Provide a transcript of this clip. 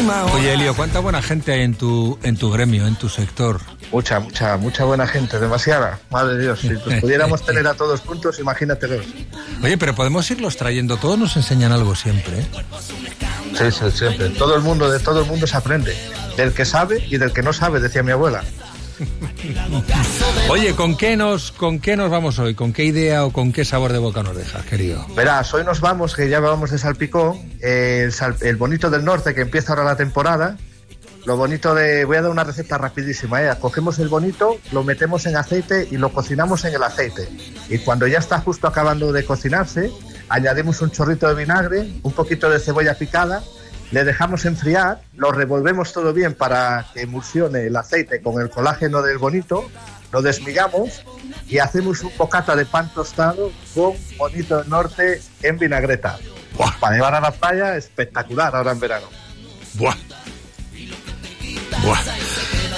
Oye, Elio, ¿cuánta buena gente hay en tu gremio, en tu sector? Mucha buena gente, demasiada. Madre de Dios, si los pudiéramos tener a todos juntos, imagínatelos. Oye, pero podemos irlos trayendo, todos nos enseñan algo siempre, ¿eh? Sí, siempre. De todo el mundo se aprende. Del que sabe y del que no sabe, decía mi abuela. Oye, ¿con qué nos vamos hoy? ¿Con qué idea o con qué sabor de boca nos dejas, querido? Verás, hoy nos vamos, que ya vamos de salpicón, el bonito del norte, que empieza ahora la temporada. Lo bonito voy a dar una receta rapidísima, ¿eh? Cogemos el bonito, lo metemos en aceite y lo cocinamos en el aceite. Y cuando ya está justo acabando de cocinarse, añadimos un chorrito de vinagre, un poquito de cebolla picada, le dejamos enfriar, lo revolvemos todo bien para que emulsione el aceite con el colágeno del bonito, lo desmigamos y hacemos un bocata de pan tostado con bonito del norte en vinagreta. ¡Buah! Para llevar a la playa, espectacular ahora en verano. ¡Buah!